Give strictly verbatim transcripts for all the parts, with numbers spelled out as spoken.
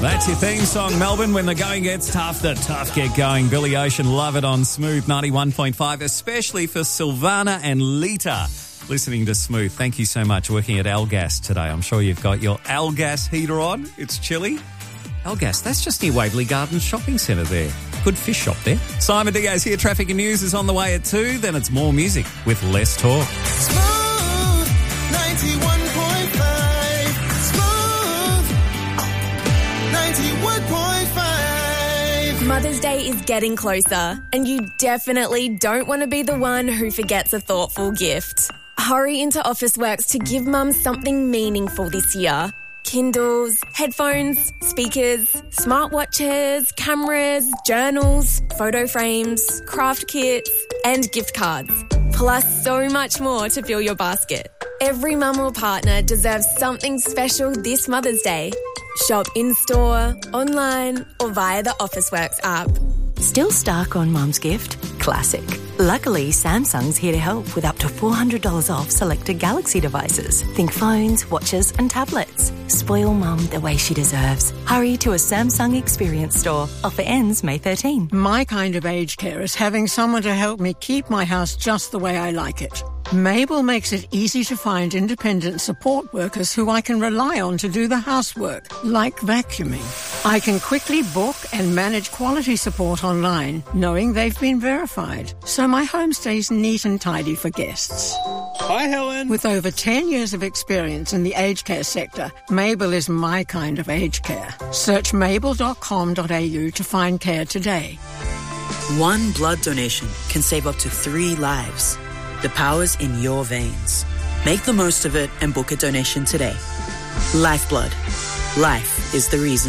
That's your theme song, Melbourne. When the going gets tough, the tough get going. Billy Ocean, love it on Smooth ninety-one point five, especially for Silvana and Lita listening to Smooth. Thank you so much working at Algas today. I'm sure you've got your Algas heater on. It's chilly. Algas, that's just near Waverley Gardens Shopping Centre there. Good fish shop there. Simon Diaz here. Traffic and News is on the way at two. Then it's more music with less talk. Smooth ninety-one point five. Smooth ninety-one point five. Mother's Day is getting closer, and you definitely don't want to be the one who forgets a thoughtful gift. Hurry into Officeworks to give Mum something meaningful this year. Kindles, headphones, speakers, smartwatches, cameras, journals, photo frames, craft kits, and gift cards. Plus so much more to fill your basket. Every mum or partner deserves something special this Mother's Day. Shop in-store, online, or via the Officeworks app. Still stuck on Mum's gift? Classic. Luckily, Samsung's here to help with up to four hundred dollars off selected Galaxy devices. Think phones, watches and tablets. Spoil Mum the way she deserves. Hurry to a Samsung Experience store. Offer ends May thirteenth. My kind of aged care is having someone to help me keep my house just the way I like it. Mabel makes it easy to find independent support workers who I can rely on to do the housework, like vacuuming. I can quickly book and manage quality support online, knowing they've been verified, so my home stays neat and tidy for guests. Hi, Helen. With over ten years of experience in the aged care sector, Mabel is my kind of aged care. Search mabel dot com dot a u to find care today. One blood donation can save up to three lives. The power's in your veins. Make the most of it and book a donation today. Lifeblood. Life is the reason.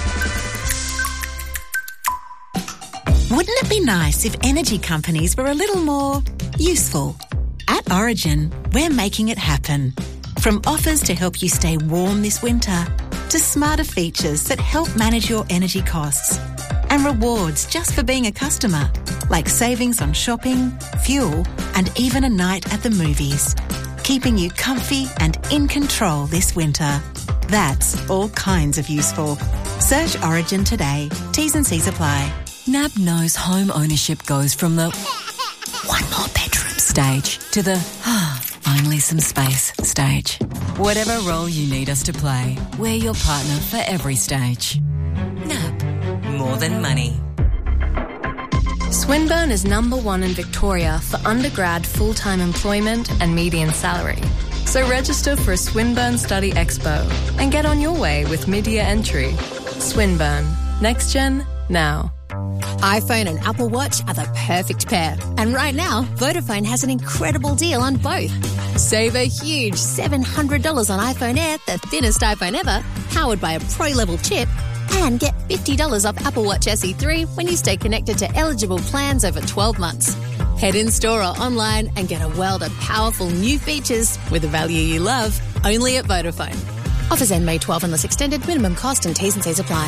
Wouldn't it be nice if energy companies were a little more useful? At Origin, we're making it happen. From offers to help you stay warm this winter, to smarter features that help manage your energy costs, and rewards just for being a customer, like savings on shopping, fuel, and even a night at the movies. Keeping you comfy and in control this winter. That's all kinds of useful. Search Origin today. T's and C's apply. N A B knows home ownership goes from the one more bedroom stage to the ah, only some space stage. Whatever role you need us to play, we're your partner for every stage. N A B. More than money. Swinburne is number one in Victoria for undergrad full-time employment and median salary. So register for a Swinburne Study Expo and get on your way with mid-year entry. Swinburne. Next gen, now. iPhone and Apple Watch are the perfect pair. And right now, Vodafone has an incredible deal on both. Save a huge seven hundred dollars on iPhone Air, the thinnest iPhone ever, powered by a Pro-level chip, and get fifty dollars off Apple Watch S E three when you stay connected to eligible plans over twelve months. Head in-store or online and get a world of powerful new features with the value you love, only at Vodafone. Offers end May twelfth unless extended. Minimum cost and T's and C's apply.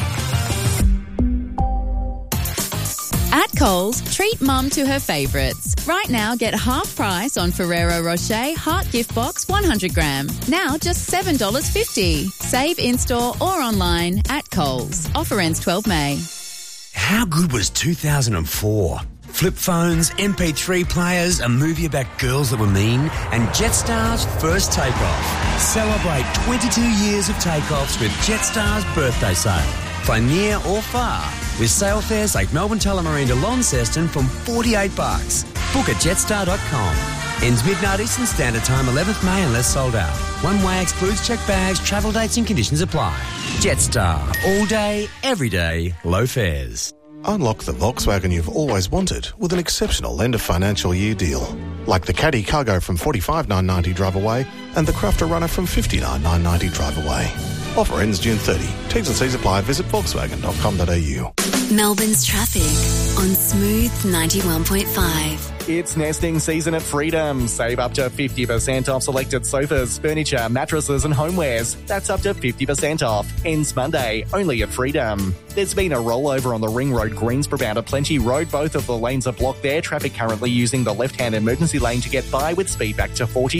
At Coles, treat Mum to her favourites. Right now, get half price on Ferrero Rocher Heart Gift Box one hundred gram. Now just seven dollars fifty. Save in-store or online at Coles. Offer ends twelfth May. How good was two thousand four? Flip phones, M P three players, a movie about girls that were mean, and Jetstar's first takeoff. Celebrate twenty-two years of takeoffs with Jetstar's birthday sale. Fly near or far with sale fares like Melbourne Tullamarine to Launceston from forty-eight bucks. Book at jetstar dot com. Ends midnight Eastern Standard Time, eleventh May unless sold out. One way excludes checked bags, travel dates and conditions apply. Jetstar. All day, every day, low fares. Unlock the Volkswagen you've always wanted with an exceptional end of financial year deal. Like the Caddy Cargo from forty-five thousand nine hundred ninety drive away and the Crafter Runner from fifty-nine thousand nine hundred ninety drive away. Offer ends June thirtieth. T's and C's apply. Visit volkswagen dot com dot a u. Melbourne's traffic on Smooth ninety-one point five. It's nesting season at Freedom. Save up to fifty percent off selected sofas, furniture, mattresses and homewares. That's up to fifty percent off. Ends Monday, only at Freedom. There's been a rollover on the Ring Road Greensboro bound to Plenty Road. Both of the lanes are blocked there. Traffic currently using the left-hand emergency lane to get by with speed back to forty.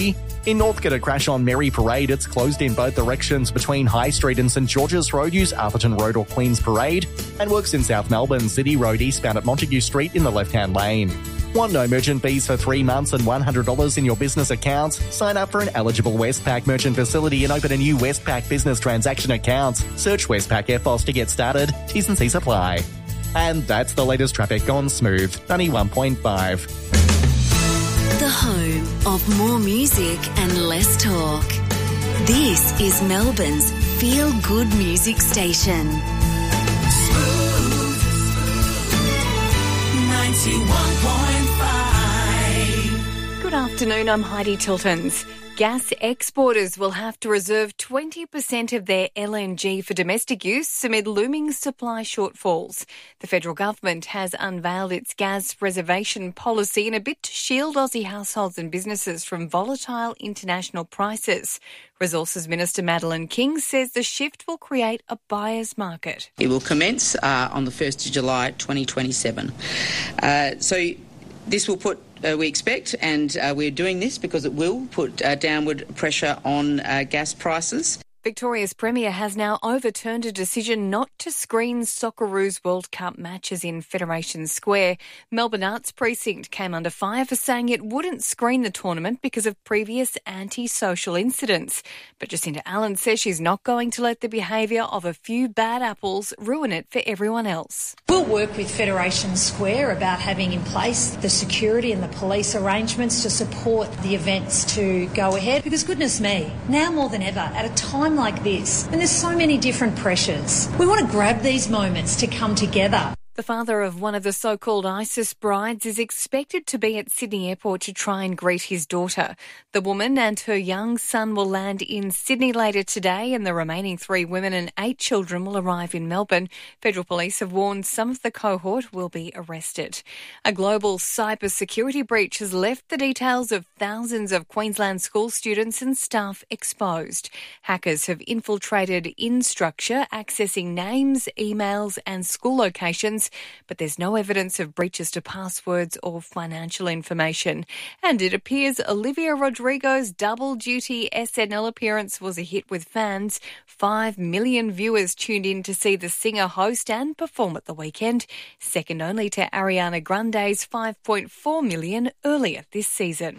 In Northcote, a crash on Merry Parade. It's closed in both directions between High Street and St George's Road. Use Atherton Road or Queen's Parade. And works in South Melbourne, City Road eastbound at Montague Street in the left-hand lane. Want no merchant fees for three months and one hundred dollars in your business accounts? Sign up for an eligible Westpac merchant facility and open a new Westpac business transaction account. Search Westpac F B O S to get started. T's and C's apply. And that's the latest traffic on Smooth ninety-one point five. The home of more music and less talk. This is Melbourne's feel-good music station. Smooth ninety-one point five. Good afternoon, I'm Heidi Tiltons. Gas exporters will have to reserve twenty percent of their L N G for domestic use amid looming supply shortfalls. The federal government has unveiled its gas reservation policy in a bid to shield Aussie households and businesses from volatile international prices. Resources Minister Madeleine King says the shift will create a buyer's market. It will commence uh, on the first of July twenty twenty-seven. Uh, so this will put Uh, we expect, and uh, we're doing this because it will put uh, downward pressure on uh, gas prices. Victoria's Premier has now overturned a decision not to screen Socceroos World Cup matches in Federation Square. Melbourne Arts Precinct came under fire for saying it wouldn't screen the tournament because of previous anti-social incidents. But Jacinta Allen says she's not going to let the behaviour of a few bad apples ruin it for everyone else. We'll work with Federation Square about having in place the security and the police arrangements to support the events to go ahead. Because goodness me, now more than ever, at a time like this, and there's so many different pressures, we want to grab these moments to come together. The father of one of the so-called ISIS brides is expected to be at Sydney Airport to try and greet his daughter. The woman and her young son will land in Sydney later today, and the remaining three women and eight children will arrive in Melbourne. Federal Police have warned some of the cohort will be arrested. A global cybersecurity breach has left the details of thousands of Queensland school students and staff exposed. Hackers have infiltrated InStructure, accessing names, emails and school locations, but there's no evidence of breaches to passwords or financial information. And it appears Olivia Rodrigo's double-duty S N L appearance was a hit with fans. Five million viewers tuned in to see the singer host and perform at the weekend, second only to Ariana Grande's five point four million earlier this season.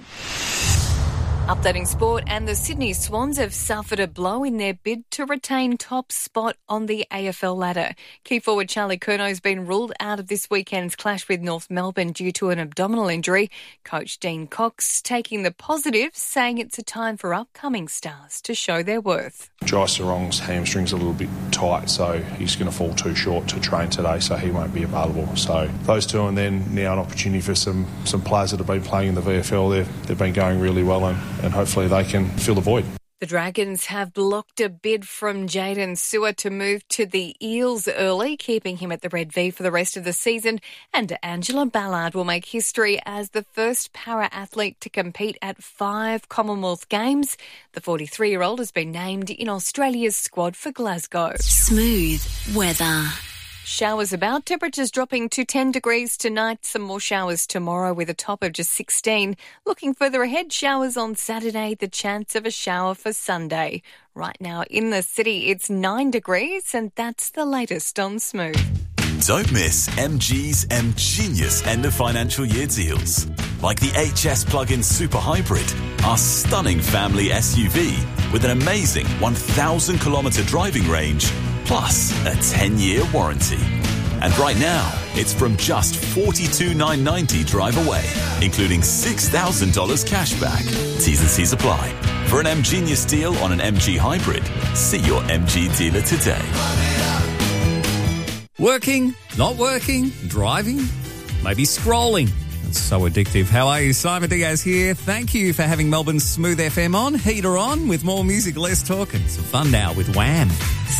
Updating sport, and the Sydney Swans have suffered a blow in their bid to retain top spot on the A F L ladder. Key forward Charlie Curnow has been ruled out of this weekend's clash with North Melbourne due to an abdominal injury. Coach Dean Cox taking the positives, saying it's a time for upcoming stars to show their worth. Jai Sarong's hamstring's a little bit tight, so he's going to fall too short to train today, so he won't be available. So those two, and then now an opportunity for some, some players that have been playing in the V F L. They've, they've been going really well, and and hopefully they can fill the void. The Dragons have blocked a bid from Jaden Sewer to move to the Eels early, keeping him at the Red V for the rest of the season. And Angela Ballard will make history as the first para-athlete to compete at five Commonwealth Games. The forty-three-year-old has been named in Australia's squad for Glasgow. Smooth weather. Showers about, temperatures dropping to ten degrees tonight, some more showers tomorrow with a top of just sixteen. Looking further ahead, showers on Saturday, the chance of a shower for Sunday. Right now in the city, it's nine degrees, and that's the latest on Smooth. Don't miss M G's M Genius end of financial year deals. Like the H S plug-in Super Hybrid, our stunning family S U V with an amazing one thousand kilometre driving range, plus a ten-year warranty. And right now, it's from just forty-two thousand nine hundred ninety dollars drive away, including six thousand dollars cash back. T's and C's apply. For an M Genius deal on an M G Hybrid, see your M G dealer today. Working, not working, driving, maybe scrolling. It's so addictive. How are you? Simon Diaz here. Thank you for having Melbourne's Smooth F M on. Heater on with more music, less talk, and some fun now with Wham.